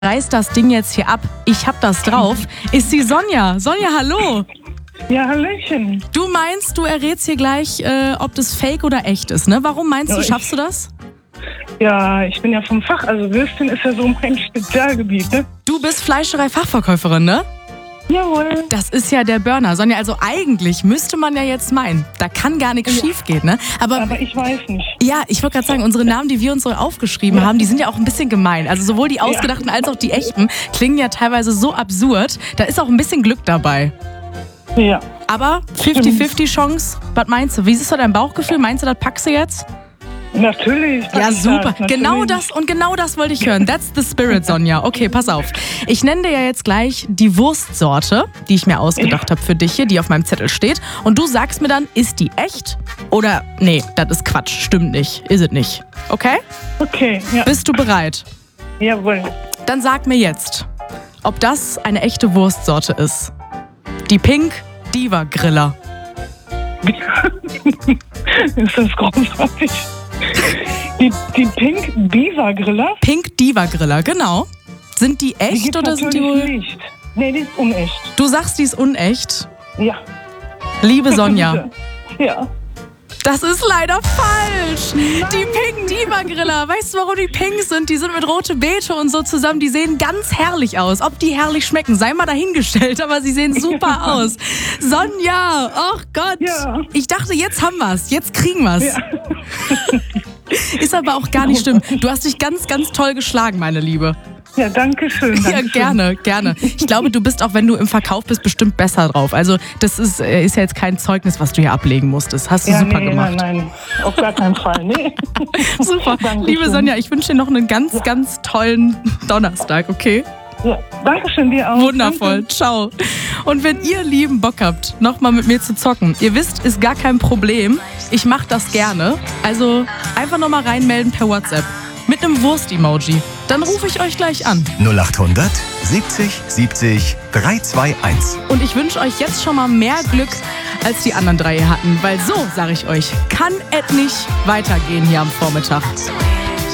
reiß das Ding jetzt hier ab. Ich hab das drauf. Ist die Sonja. Sonja, hallo. Ja, Hallöchen. Du meinst, du errätst hier gleich, ob das Fake oder echt ist, ne? Warum meinst du, schaffst du das? Ja, ich bin ja vom Fach, also Würstchen ist ja so mein Spezialgebiet, ne? Du bist Fleischerei-Fachverkäuferin, ne? Jawohl. Das ist ja der Burner. Sonja, also eigentlich müsste man ja jetzt meinen, da kann gar nichts schief gehen, ne? Aber ich weiß nicht. Ja, ich wollte gerade sagen, unsere Namen, die wir uns so aufgeschrieben haben, die sind ja auch ein bisschen gemein. Also sowohl die ausgedachten als auch die echten klingen ja teilweise so absurd. Da ist auch ein bisschen Glück dabei. Ja. Aber 50-50 Chance. Was meinst du? Wie ist so dein Bauchgefühl? Meinst du, das packst du jetzt? Natürlich. Ja, super. Natürlich. Genau das wollte ich hören. That's the spirit, Sonja. Okay, pass auf. Ich nenne dir ja jetzt gleich die Wurstsorte, die ich mir ausgedacht habe für dich hier, die auf meinem Zettel steht. Und du sagst mir dann, ist die echt? Oder, nee, das ist Quatsch. Stimmt nicht. Ist es nicht. Okay? Okay, ja. Bist du bereit? Jawohl. Dann sag mir jetzt, ob das eine echte Wurstsorte ist. Die Pink Diva Griller. Ist das großartig? Die Pink Diva Griller? Pink Diva Griller, genau. Sind die echt gibt's oder sind die wohl? nicht. Nee, die ist unecht. Du sagst, die ist unecht. Ja. Liebe Sonja, Ja. das ist leider falsch. Die Pink Diva Griller. Weißt du, warum die pink sind? Die sind mit rote Beete und so zusammen. Die sehen ganz herrlich aus. Ob die herrlich schmecken, sei mal dahingestellt, aber sie sehen super aus. Sonja, oh Gott. Ja. Ich dachte, jetzt haben wir's. Jetzt kriegen wir's. Ja. Ist aber auch gar nicht schlimm. Du hast dich ganz, ganz toll geschlagen, meine Liebe. Ja, danke schön. Ja, gerne. Ich glaube, du bist auch, wenn du im Verkauf bist, bestimmt besser drauf. Also das ist ja jetzt kein Zeugnis, was du hier ablegen musstest. Hast du super gemacht. Nein, auf gar keinen Fall. Nee. Super. Dankeschön. Liebe Sonja, ich wünsche dir noch einen ganz, ganz tollen Donnerstag, okay? Ja, Dankeschön dir auch. Wundervoll. Ciao. Und wenn ihr lieben Bock habt, nochmal mit mir zu zocken, ihr wisst, ist gar kein Problem. Ich mache das gerne. Also einfach nochmal reinmelden per WhatsApp. Mit einem Wurst-Emoji. Dann rufe ich euch gleich an. 0800 70 70 321. Und ich wünsche euch jetzt schon mal mehr Glück, als die anderen drei hier hatten. Weil so, sage ich euch, kann es nicht weitergehen hier am Vormittag.